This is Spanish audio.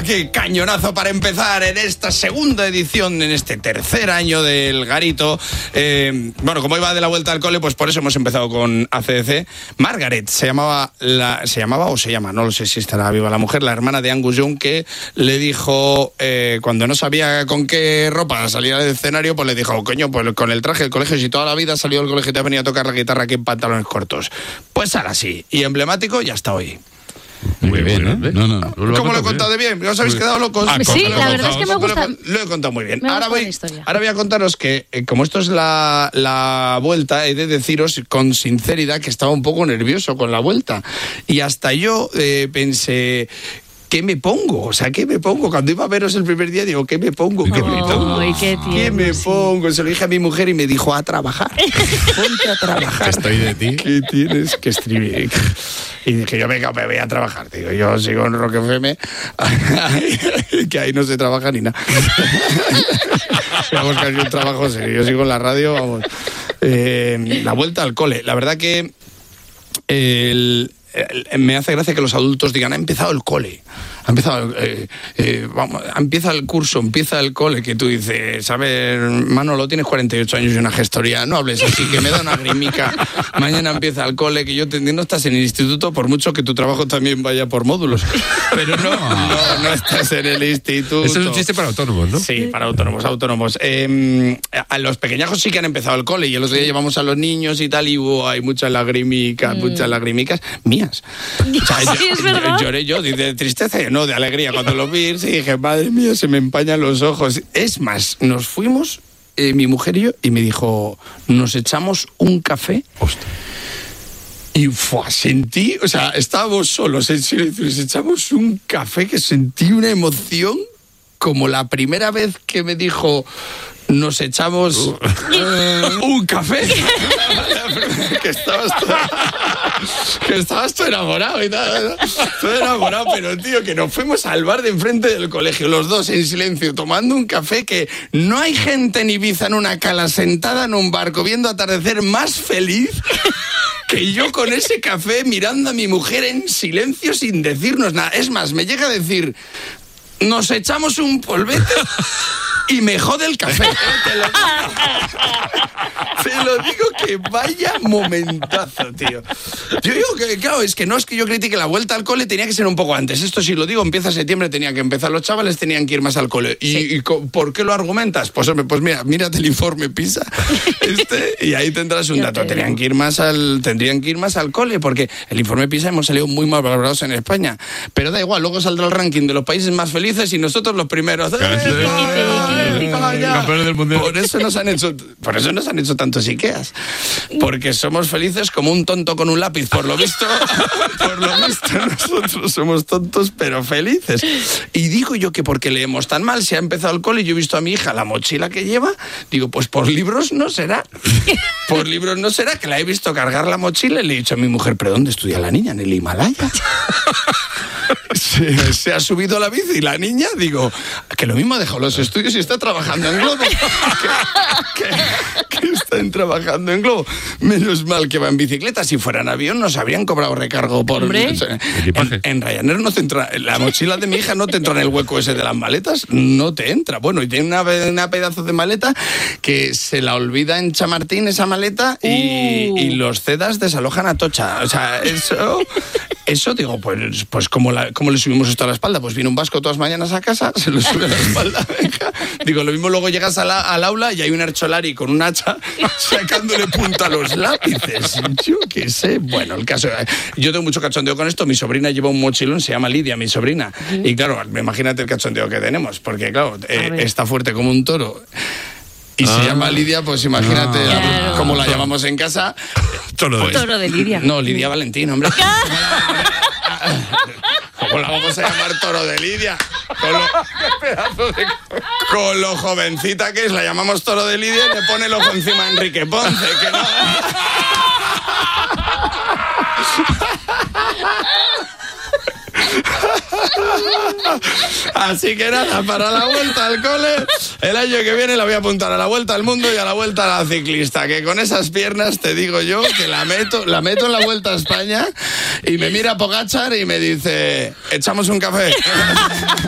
qué cañonazo para empezar en esta segunda edición, en este tercer año del Garito. Bueno, como iba de la vuelta al cole, pues por eso hemos empezado con ACDC. Margaret se llama, no lo sé si estará viva la mujer, la hermana de Angus Young, que le dijo, cuando no sabía con qué ropa salir al escenario, pues le dijo, coño, pues con el traje del colegio, si toda la vida has salido del colegio y te has venido a tocar la guitarra aquí en pantalones cortos. Pues ahora sí, y emblemático ya está hoy. Muy bien, ¿eh? No. ¿Cómo lo he contado de bien? ¿Os habéis quedado locos? Sí, la verdad es que me gusta. Lo he contado muy bien. Ahora voy a contaros que, como esto es la vuelta, he de deciros con sinceridad que estaba un poco nervioso con la vuelta. Y hasta yo pensé... ¿Qué me pongo? O sea, ¿qué me pongo? Cuando iba a veros el primer día, digo, ¿qué me pongo? ¿Qué me pongo? Se lo dije a mi mujer y me dijo, a trabajar. Ponte a trabajar. Estoy de ti. ¿Qué tienes que escribir? Y dije yo, venga, me voy a trabajar. Digo, yo sigo en Rock FM, que ahí no se trabaja ni nada. Vamos, casi un trabajo serio. Yo sigo en la radio, vamos. La vuelta al cole. La verdad que... me hace gracia que los adultos digan, ha empezado el cole, empieza el curso, empieza el cole, que tú dices, a ver, Manolo, tienes 48 años y una gestoría, no hables así, que me da una grimica, mañana empieza el cole, que yo te entiendo, estás en el instituto, por mucho que tu trabajo también vaya por módulos, pero no estás en el instituto. Eso es un chiste para autónomos, ¿no? Sí, para autónomos. A los pequeños sí que han empezado el cole, y el otro día llevamos a los niños y tal, y hay muchas lagrimicas mías. O sea, sí, es verdad. Lloré yo de tristeza, no de alegría cuando lo vi. Sí, dije, madre mía, se me empañan los ojos. Es más, nos fuimos, mi mujer y yo, y me dijo, nos echamos un café. Hostia. Y sentí, o sea, estábamos solos en silencio, nos echamos un café que sentí una emoción como la primera vez que me dijo... Nos echamos un café. que estabas tú enamorado y tal. Todo enamorado, pero tío, que nos fuimos al bar de enfrente del colegio, los dos en silencio, tomando un café, que no hay gente en Ibiza en una cala sentada en un barco viendo atardecer más feliz que yo con ese café mirando a mi mujer en silencio sin decirnos nada. Es más, me llega a decir, nos echamos un polvete. Y me jode el café. Te lo digo que vaya momentazo, tío. Yo digo que, claro, es que no es que yo critique la vuelta al cole, tenía que ser un poco antes. Esto sí lo digo, empieza septiembre, tenía que empezar. Los chavales tenían que ir más al cole. ¿Y por qué lo argumentas? Pues hombre, pues mírate el informe PISA. Y ahí tendrás un dato. Tendrían que ir más al cole, porque el informe PISA hemos salido muy mal valorados en España. Pero da igual, luego saldrá el ranking de los países más felices y nosotros los primeros. Campeones del mundial. Por eso nos han hecho tantos Ikeas, porque somos felices como un tonto con un lápiz. Por lo visto nosotros somos tontos pero felices. Y digo yo que porque leemos tan mal, si ha empezado el cole y yo he visto a mi hija la mochila que lleva, digo, pues por libros no será, que la he visto cargar la mochila y le he dicho a mi mujer, ¿pero dónde estudia la niña? ¿En el Himalaya? Se ha subido a la bici y la niña, digo, que lo mismo ha dejado los estudios y está trabajando en Globo. que están trabajando en Globo. Menos mal que va en bicicleta. Si fuera en avión nos habrían cobrado recargo por... En Ryanair no te entra... La mochila de mi hija no te entra en el hueco ese de las maletas. No te entra. Bueno, y tiene una pedazo de maleta que se la olvida en Chamartín esa maleta y los CEDAS desalojan a Tocha. O sea, eso digo, pues ¿cómo le subimos esto a la espalda? Pues viene un vasco todas las mañanas a casa, se lo sube a la espalda, venga. Digo, lo mismo luego llegas al aula y hay un Ercholari con un hacha sacándole punta a los lápices. Yo qué sé. Bueno, el caso, yo tengo mucho cachondeo con esto. Mi sobrina lleva un mochilón, se llama Lidia, mi sobrina. Y claro, imagínate el cachondeo que tenemos, porque claro, está fuerte como un toro. Y se llama Lidia, pues imagínate cómo la llamamos en casa. Toro de Lidia. No, Lidia Valentín, hombre. ¿Cómo la vamos a llamar Toro de Lidia? Con lo jovencita que es, la llamamos Toro de Lidia y le pone el ojo encima a Enrique Ponce, que no... Así que nada, para la vuelta al cole, el año que viene la voy a apuntar a la vuelta al mundo y a la vuelta a la ciclista, que con esas piernas te digo yo que la meto en la vuelta a España y me mira Pogačar y me dice, ¿echamos un café?